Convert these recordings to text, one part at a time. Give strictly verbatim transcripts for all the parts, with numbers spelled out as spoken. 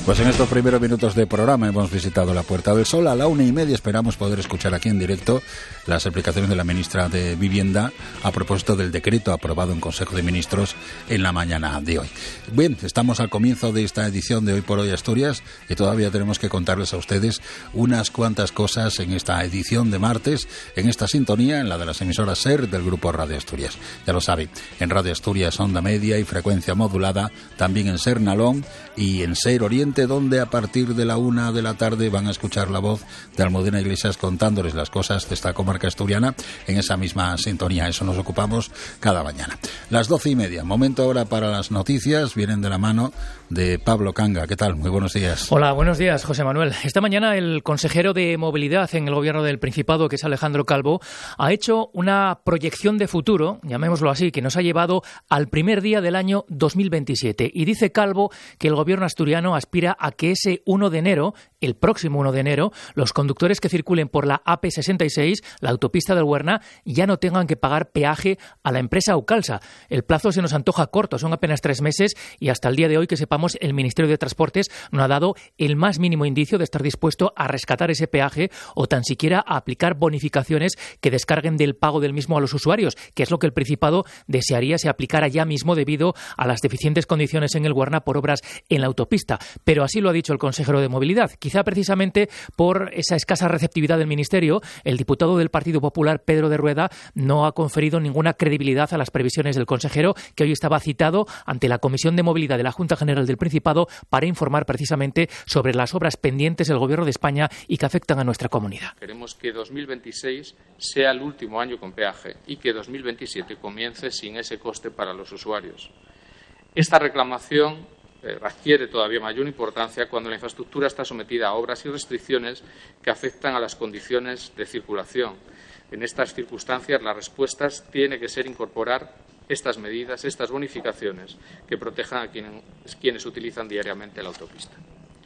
Pues en estos primeros minutos de programa hemos visitado la Puerta del Sol. A la una y media esperamos poder escuchar aquí en directo las explicaciones de la ministra de Vivienda a propósito del decreto aprobado en Consejo de Ministros en la mañana de hoy. Bien, estamos al comienzo de esta edición de Hoy por Hoy Asturias y todavía tenemos que contarles a ustedes unas cuantas cosas en esta edición de martes, en esta sintonía, en la de las emisoras SER del Grupo Radio Asturias. Ya lo saben, en Radio Asturias Onda Media y frecuencia modulada, también en SER Nalón y en SER Oriente, donde a partir de la una de la tarde van a escuchar la voz de Almudena Iglesias contándoles las cosas de esta comarca asturiana en esa misma sintonía. Eso nos ocupamos cada mañana. Las doce y media, momento ahora para las noticias, vienen de la mano de Pablo Canga. ¿Qué tal? Muy buenos días. Hola, buenos días, José Manuel. Esta mañana el consejero de Movilidad en el Gobierno del Principado, que es Alejandro Calvo, ha hecho una proyección de futuro, llamémoslo así, que nos ha llevado al primer día del año dos mil veintisiete. Y dice Calvo que el Gobierno asturiano aspira a que ese uno de enero, el próximo uno de enero, los conductores que circulen por la A P sesenta y seis, la autopista del Huerna, ya no tengan que pagar peaje a la empresa Aucalsa. El plazo se nos antoja corto, son apenas tres meses y hasta el día de hoy, que sepamos, el Ministerio de Transportes no ha dado el más mínimo indicio de estar dispuesto a rescatar ese peaje o tan siquiera a aplicar bonificaciones que descarguen del pago del mismo a los usuarios, que es lo que el Principado desearía se aplicara ya mismo debido a las deficientes condiciones en el Huerna por obras en la autopista. Pero así lo ha dicho el consejero de Movilidad. Quizá precisamente por esa escasa receptividad del Ministerio, el diputado del Partido Popular, Pedro de Rueda, no ha conferido ninguna credibilidad a las previsiones del consejero, que hoy estaba citado ante la Comisión de Movilidad de la Junta General del Principado para informar precisamente sobre las obras pendientes del Gobierno de España y que afectan a nuestra comunidad. Queremos que dos mil veintiséis sea el último año con peaje y que dos mil veintisiete comience sin ese coste para los usuarios. Esta reclamación eh, adquiere todavía mayor importancia cuando la infraestructura está sometida a obras y restricciones que afectan a las condiciones de circulación. En estas circunstancias, las respuestas tienen que ser incorporar estas medidas, estas bonificaciones que protejan a quienes, quienes utilizan diariamente la autopista.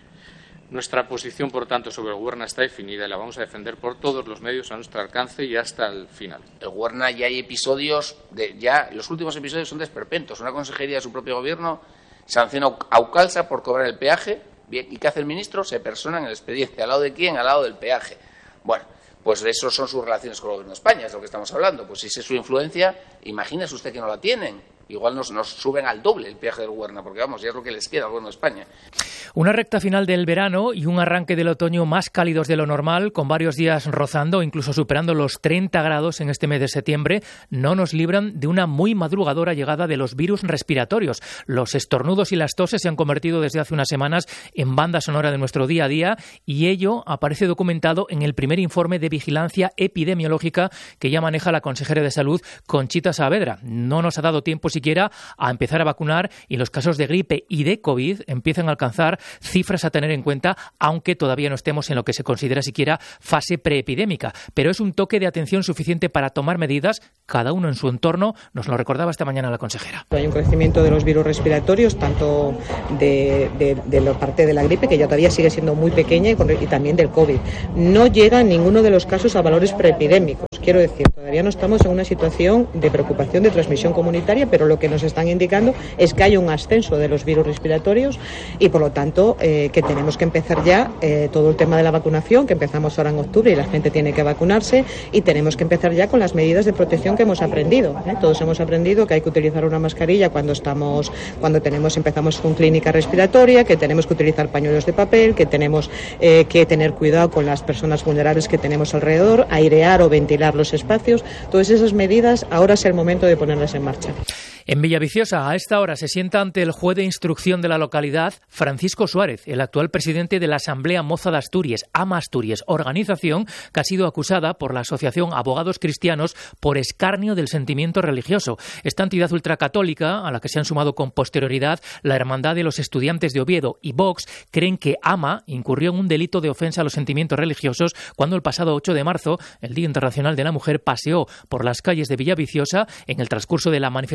Nuestra posición, por tanto, sobre el Huerna está definida y la vamos a defender por todos los medios a nuestro alcance y hasta el final. El Huerna ya hay episodios, de, ya los últimos episodios son de esperpentos. Una consejería de su propio gobierno sanciona a Aucalsa por cobrar el peaje. Bien, ¿y qué hace el ministro? Se persona en el expediente. ¿Al lado de quién? Al lado del peaje. Bueno, pues eso son sus relaciones con el Gobierno de España, es lo que estamos hablando. Pues si esa es su influencia, imagínese usted que no la tienen. Igual nos, nos suben al doble el peaje del Huerna, porque vamos, ya es lo que les queda al Gobierno de España. Una recta final del verano y un arranque del otoño más cálidos de lo normal, con varios días rozando, incluso superando los treinta grados en este mes de septiembre, no nos libran de una muy madrugadora llegada de los virus respiratorios. Los estornudos y las toses se han convertido desde hace unas semanas en banda sonora de nuestro día a día y ello aparece documentado en el primer informe de vigilancia epidemiológica que ya maneja la consejera de Salud, Conchita Saavedra. No nos ha dado tiempo siquiera a empezar a vacunar y los casos de gripe y de COVID empiezan a alcanzar cifras a tener en cuenta, aunque todavía no estemos en lo que se considera siquiera fase preepidémica. Pero es un toque de atención suficiente para tomar medidas, cada uno en su entorno. Nos lo recordaba esta mañana la consejera. Hay un crecimiento de los virus respiratorios, tanto de, de, de la parte de la gripe, que ya todavía sigue siendo muy pequeña, y, con, y también del COVID. No llega en ninguno de los casos a valores preepidémicos. Quiero decir, todavía no estamos en una situación de preocupación de transmisión comunitaria, pero lo que nos están indicando es que hay un ascenso de los virus respiratorios y, por lo tanto, eh, que tenemos que empezar ya eh, todo el tema de la vacunación, que empezamos ahora en octubre y la gente tiene que vacunarse, y tenemos que empezar ya con las medidas de protección que hemos aprendido. ¿eh? Todos hemos aprendido que hay que utilizar una mascarilla cuando estamos, cuando tenemos, empezamos con clínica respiratoria, que tenemos que utilizar pañuelos de papel, que tenemos eh, que tener cuidado con las personas vulnerables que tenemos alrededor, airear o ventilar los espacios. Todas esas medidas ahora es el momento de ponerlas en marcha. En Villaviciosa, a esta hora, se sienta ante el juez de instrucción de la localidad Francisco Suárez, el actual presidente de la Asamblea Moza de Asturias, AMA Asturias, organización que ha sido acusada por la Asociación Abogados Cristianos por escarnio del sentimiento religioso. Esta entidad ultracatólica, a la que se han sumado con posterioridad la Hermandad de los Estudiantes de Oviedo y Vox, creen que AMA incurrió en un delito de ofensa a los sentimientos religiosos cuando el pasado ocho de marzo, el Día Internacional de la Mujer, paseó por las calles de Villaviciosa en el transcurso de la manifestación femenina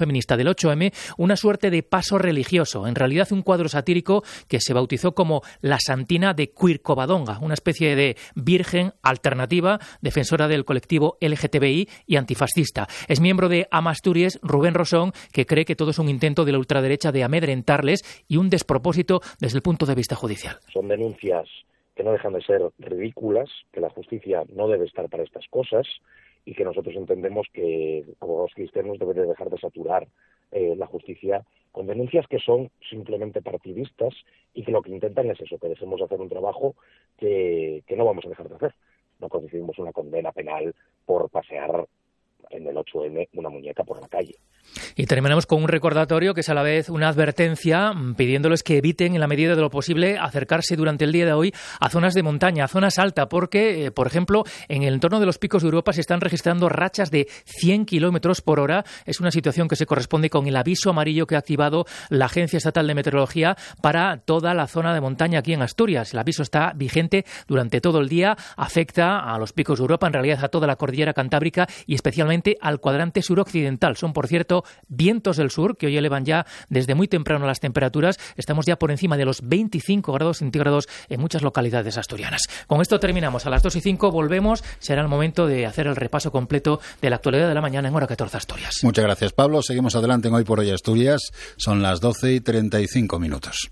feminista del ocho eme una suerte de paso religioso, en realidad un cuadro satírico que se bautizó como la Santina de Queer Covadonga, una especie de virgen alternativa, defensora del colectivo L G T B I y antifascista. Es miembro de Amasturies, Rubén Rosón, que cree que todo es un intento de la ultraderecha de amedrentarles y un despropósito desde el punto de vista judicial. Son denuncias que no dejan de ser ridículas, que la justicia no debe estar para estas cosas y que nosotros entendemos que como los cristianos deben de dejar de saturar eh, la justicia con denuncias que son simplemente partidistas y que lo que intentan es eso, que dejemos de hacer un trabajo que, que no vamos a dejar de hacer. No concedimos una condena penal por pasear en el ocho eme una muñeca por la calle. Y terminamos con un recordatorio que es a la vez una advertencia pidiéndoles que eviten en la medida de lo posible acercarse durante el día de hoy a zonas de montaña, a zonas altas, porque, eh, por ejemplo, en el entorno de los picos de Europa se están registrando rachas de cien kilómetros por hora. Es una situación que se corresponde con el aviso amarillo que ha activado la Agencia Estatal de Meteorología para toda la zona de montaña aquí en Asturias. El aviso está vigente durante todo el día, afecta a los picos de Europa, en realidad a toda la cordillera cantábrica y especialmente al cuadrante suroccidental. Son, por cierto, vientos del sur que hoy elevan ya desde muy temprano las temperaturas. Estamos ya por encima de los veinticinco grados centígrados en muchas localidades asturianas. Con esto terminamos. A las dos y cinco volvemos. Será el momento de hacer el repaso completo de la actualidad de la mañana en Hora catorce Asturias. Muchas gracias, Pablo. Seguimos adelante en Hoy por Hoy Asturias. Son las doce y treinta y cinco minutos.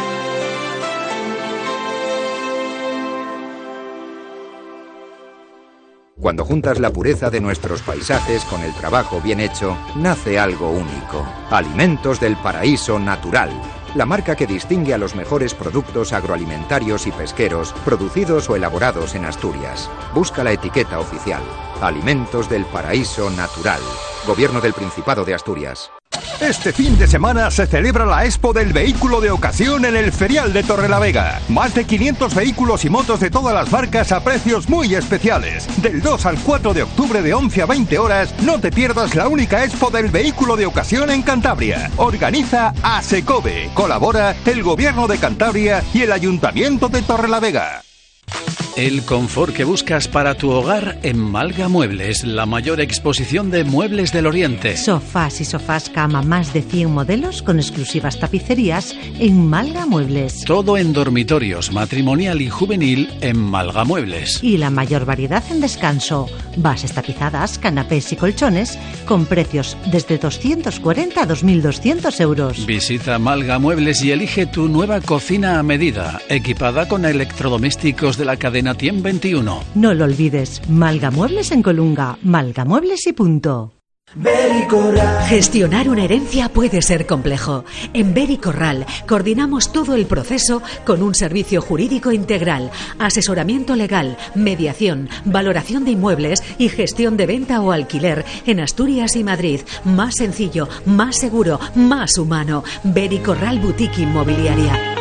Cuando juntas la pureza de nuestros paisajes con el trabajo bien hecho, nace algo único. Alimentos del Paraíso Natural. La marca que distingue a los mejores productos agroalimentarios y pesqueros producidos o elaborados en Asturias. Busca la etiqueta oficial. Alimentos del Paraíso Natural. Gobierno del Principado de Asturias. Este fin de semana se celebra la Expo del Vehículo de Ocasión en el Ferial de Torrelavega. Más de quinientos vehículos y motos de todas las marcas a precios muy especiales. Del dos al cuatro de octubre de once a veinte horas, no te pierdas la única Expo del Vehículo de Ocasión en Cantabria. Organiza ASECOVE. Colabora el Gobierno de Cantabria y el Ayuntamiento de Torrelavega. El confort que buscas para tu hogar en Malga Muebles, la mayor exposición de muebles del Oriente. Sofás y sofás cama, más de cien modelos con exclusivas tapicerías en Malga Muebles. Todo en dormitorios, matrimonial y juvenil en Malga Muebles. Y la mayor variedad en descanso, bases tapizadas, canapés y colchones con precios desde doscientos cuarenta a dos mil doscientos euros. Visita Malga Muebles y elige tu nueva cocina a medida, equipada con electrodomésticos de la cadena Tiem veintiuno. No lo olvides, Malga Muebles en Colunga, Malga Muebles y punto. Bericorral. Gestionar una herencia puede ser complejo. En Bericorral coordinamos todo el proceso con un servicio jurídico integral, asesoramiento legal, mediación, valoración de inmuebles y gestión de venta o alquiler en Asturias y Madrid. Más sencillo, más seguro, más humano. Bericorral Boutique Inmobiliaria.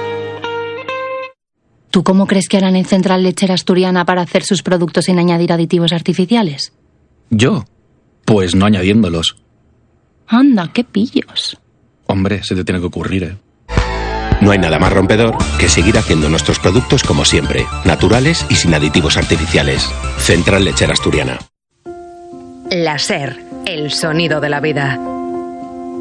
¿Tú cómo crees que harán en Central Lechera Asturiana para hacer sus productos sin añadir aditivos artificiales? ¿Yo? Pues no añadiéndolos. Anda, qué pillos. Hombre, se te tiene que ocurrir, ¿eh? No hay nada más rompedor que seguir haciendo nuestros productos como siempre, naturales y sin aditivos artificiales. Central Lechera Asturiana. La SER, el sonido de la vida.